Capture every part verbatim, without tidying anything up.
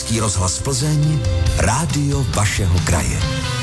Český rozhlas Plzeň, rádio vašeho kraje.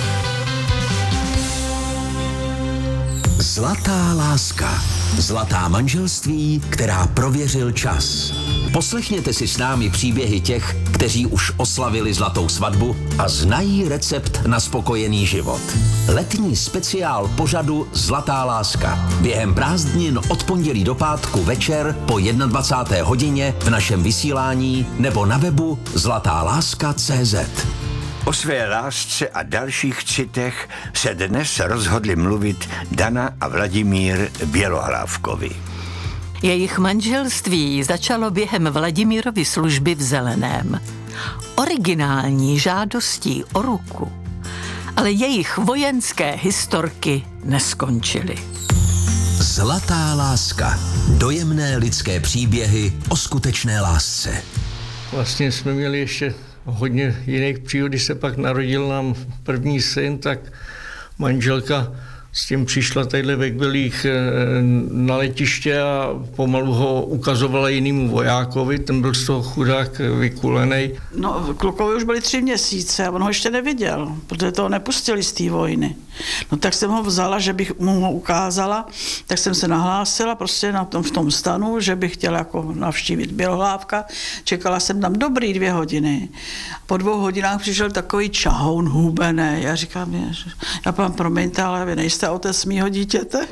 Zlatá láska. Zlatá manželství, která prověřil čas. Poslechněte si s námi příběhy těch, kteří už oslavili zlatou svatbu a znají recept na spokojený život. Letní speciál pořadu Zlatá láska. Během prázdnin od pondělí do pátku večer po dvacáté jedné hodině v našem vysílání nebo na webu zlatá láska tečka cé zet. O své lásce a dalších citech se dnes rozhodli mluvit Dana a Vladimír Bělohlávkovi. Jejich manželství začalo během Vladimírovy služby v Zeleném. Originální žádostí o ruku, ale jejich vojenské historky neskončily. Zlatá láska. Dojemné lidské příběhy o skutečné lásce. Vlastně jsme měli ještě hodně jiných příhod. Když se pak narodil nám první syn, tak manželka s tím přišla tadyhle ve Kbelích na letiště a pomalu ho ukazovala jinému vojákovi, ten byl z toho chudák vykulenej. No, klukovi už byly tři měsíce a on ho ještě neviděl, protože toho nepustili z té vojny. No tak jsem ho vzala, že bych mu ho ukázala, tak jsem se nahlásila prostě na tom, v tom stanu, že bych chtěla jako navštívit Bělohlávka. Čekala jsem tam dobrý dvě hodiny. Po dvou hodinách přišel takový čahoun hubený. Já říkám, že, já pán, promiňte, ale vy nejste otec mýho dítěte.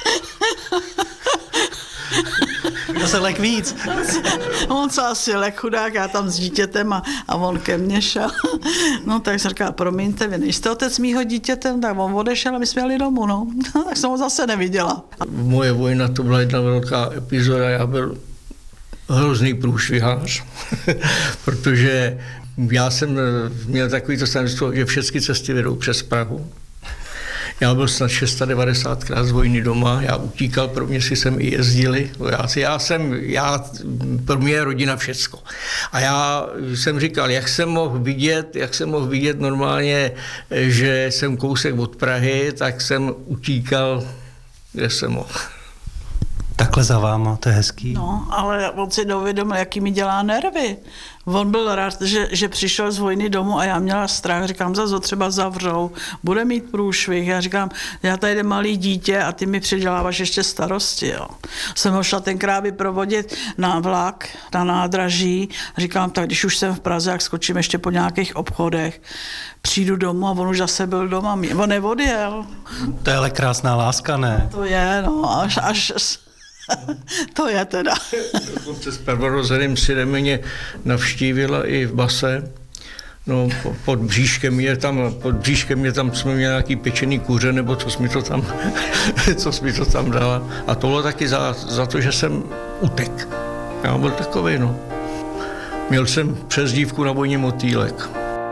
To se lek víc. On se asi lek chudák, já tam s dítětem a, a on ke mně šel. No tak jsem říkala, promiňte, vy nejste otec mýho dítětem, tak on odešel a my jsme jeli domů, no. Tak jsem ho zase neviděla. Moje vojna to byla jedna velká epizoda, já byl hrozný průšvihář, protože já jsem měl takový to stanstvo, že všechny cesty vedou přes Prahu. Já byl snad devadesát šestkrát z vojny doma, já utíkal, pro mě si sem i jezdili vojáci. Já jsem, já, pro mě je rodina všecko. A já jsem říkal, jak jsem mohl vidět, jak jsem mohl vidět normálně, že jsem kousek od Prahy, tak jsem utíkal, kde jsem mohl. Takhle za váma, to je hezký. No, ale on si neuvědomil, jaký mi dělá nervy. On byl rád, že, že přišel z vojny domů a já měla strach. Říkám, zase ho třeba zavřou, bude mít průšvih. Já říkám, já tady jde malý dítě a ty mi přiděláváš ještě starosti. Jo. Jsem ho šla tenkrát vyprovodit na vlak, na nádraží. Říkám, tak když už jsem v Praze, jak skočím ještě po nějakých obchodech, přijdu domů a on už zase byl doma. On neodjel. To je ale krásná láska, ne? To je, no, až... až to je teda. Dokonce s prvorozeným synem mě navštívila i v base. No, pod bříškem je tam, pod bříškem je tam, jsme měli nějaký pečený kuře, nebo co jsi mi to tam, co jsi mi to tam dala. A to bylo taky za, za to, že jsem utek. Já byl takovej, no. Měl jsem přezdívku na vojně Motýlek.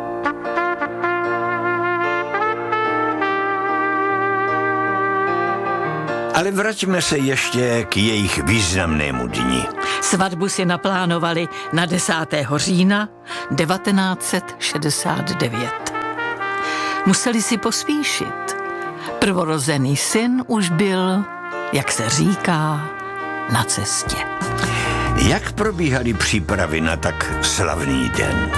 Ale vraťme se ještě k jejich významnému dni. Svatbu si naplánovali na desátého října devatenáct set šedesát devět. Museli si pospíšit. Prvorozený syn už byl, jak se říká, na cestě. Jak probíhaly přípravy na tak slavný den?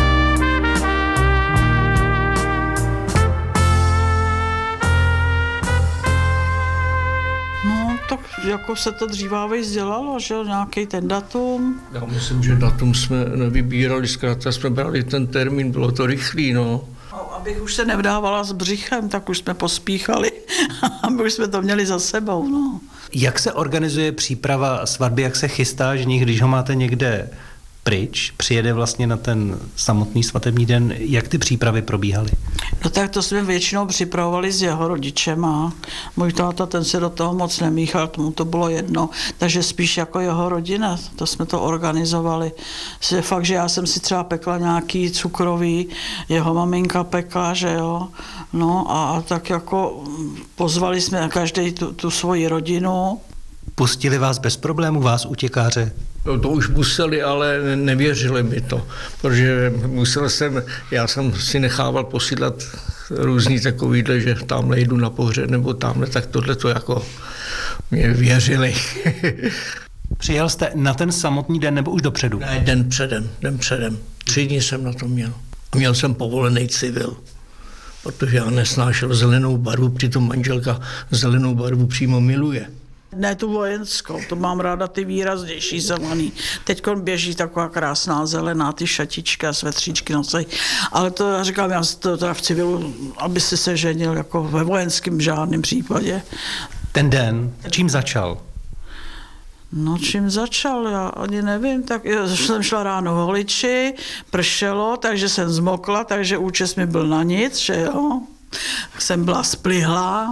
Tak jako se to dřívávěji dělalo, že nějaký ten datum. Já myslím, že datum jsme nevybírali, zkrátka jsme brali ten termín, bylo to rychlý, no. No, abych už se nevdávala s břichem, tak už jsme pospíchali, aby už jsme to měli za sebou, no. Jak se organizuje příprava svatby, jak se chystá ženich, když ho máte někde pryč, přijede vlastně na ten samotný svatební den, jak ty přípravy probíhaly? No tak to jsme většinou připravovali s jeho rodičema. Můj táta, ten se do toho moc nemíchal, tomu to bylo jedno, takže spíš jako jeho rodina, to jsme to organizovali. Je fakt, že já jsem si třeba pekla nějaký cukroví, jeho maminka pekla, že jo, no a tak jako pozvali jsme každý tu, tu svoji rodinu. Pustili vás bez problémů, vás utěkáře? No, to už museli, ale nevěřili mi to, protože musel jsem, já jsem si nechával posílat různý takovýhle, že tamhle jdu na pohřeb, nebo tamhle, tak tohle to jako mě věřili. Přijel jste na ten samotný den, nebo už dopředu? Ne, den předem, den předem. Tři dny jsem na to měl. Měl jsem povolený civil, protože já nesnášel zelenou barvu, přitom manželka zelenou barvu přímo miluje. Ne tu vojenskou, to mám ráda ty výraznější zelený. Teď běží taková krásná zelená, ty šatičky a svetříčky nosej. Ale to já říkám, já to teda v civilu, aby si se ženil jako ve vojenském žádném případě. Ten den, čím začal? No čím začal, já ani nevím, tak jsem šla ráno v holiči, pršelo, takže jsem zmokla, takže účes mi byl na nic, že jo. Jsem byla splihlá.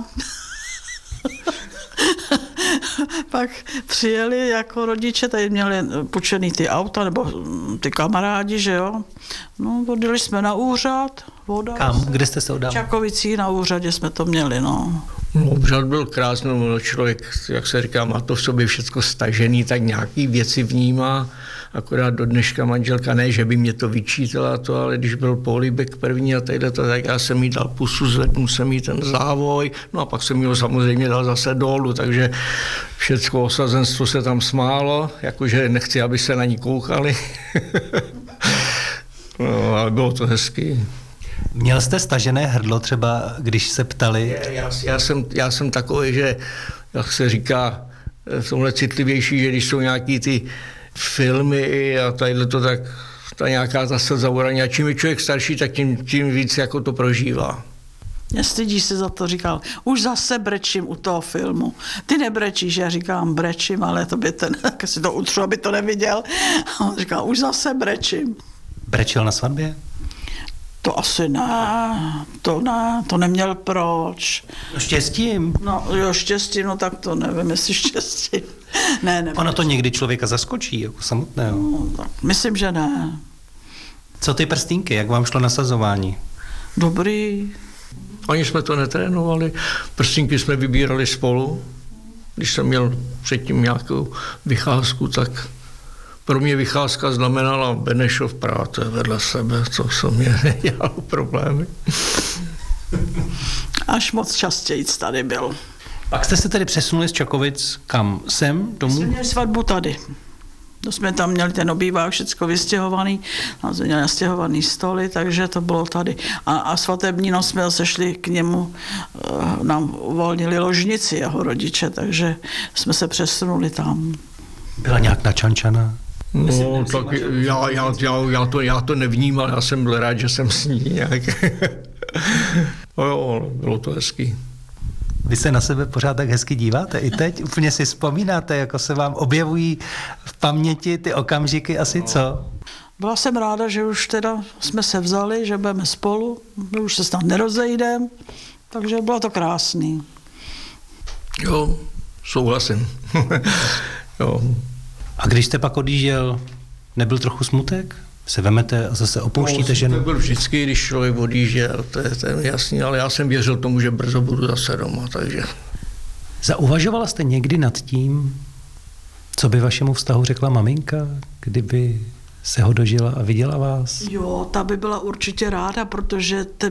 Pak přijeli jako rodiče, tady měli půjčený ty auta, nebo ty kamarádi, že jo. No, odjeli jsme na úřad. Voda. Kam? Kde jste se udal? V Čakovicích na úřadě jsme to měli, no. No, úřad byl krásný, no, člověk, jak se říká, má to v sobě všechno stažený, tak nějaký věci vnímá. Akorát do dneška manželka ne, že by mě to vyčítala, to, ale když byl políbek první a tadyhle, tak já jsem jí dal pusu, zvednul jsem jí ten závoj, no a pak jsem jí ho samozřejmě dal zase dolů, takže všecko osazenstvo se tam smálo, jakože nechci, aby se na ní koukali. No, ale bylo to hezký. Měl jste stažené hrdlo třeba, když se ptali? Já, já, jsem, já jsem takový, že, jak se říká, v tomhle citlivější, že když jsou nějaký ty filmy a tadyhle to, tak ta nějaká ta slza uraní. A čím je člověk starší, tak tím, tím víc jako to prožívá. Nestydíš se za to, říkal, už zase brečím u toho filmu. Ty nebrečíš, já říkám, brečím, ale to by ten, tak si to utřu, aby to neviděl. A on říkal, už zase brečím. Brečel na svatbě? To asi ne, to ne, to neměl proč. No štěstím. No jo, štěstím, no tak to nevím, jestli štěstím. Ne, ne. Ono to někdy člověka zaskočí, jako samotného. No, tak myslím, že ne. Co ty prstínky, jak vám šlo nasazování? Dobrý. Ani jsme to netrénovali, prstínky jsme vybírali spolu. Když jsem měl předtím nějakou vycházku, tak pro mě vycházka znamenala Benešov práce vedle sebe, co se mě nedělalo problémy. Až moc častěji tady byl. Pak jste se tedy přesunuli z Čakovic kam? Sem, domů? Jsme měli svatbu tady. To jsme tam měli ten obývák, všecko vystěhovaný, tam jsme měli nastěhovaný stoly, takže to bylo tady. A, a svatební noc jsme zase šli k němu, uh, nám uvolnili ložnici jeho rodiče, takže jsme se přesunuli tam. Byla nějak načančana? No, tak já, já, já, já, to, já to nevnímal, já jsem byl rád, že jsem s ní nějak. No jo, bylo to hezký. Vy se na sebe pořád tak hezky díváte i teď? Úplně si vzpomínáte, jako se vám objevují v paměti ty okamžiky asi co? Byla jsem ráda, že už teda jsme se vzali, že budeme spolu, že už se snad nerozejdeme, takže bylo to krásný. Jo, souhlasím. Jo. A když jste pak odjížděl, nebyl trochu smutek? Se vemete a zase opouštíte no, ženu? To byl vždycky, když člověk odjížděl, to je, to je jasný, ale já jsem věřil tomu, že brzo budu zase doma, takže... Zauvažovala jste někdy nad tím, co by vašemu vztahu řekla maminka, kdyby se ho dožila a viděla vás? Jo, ta by byla určitě ráda, protože ten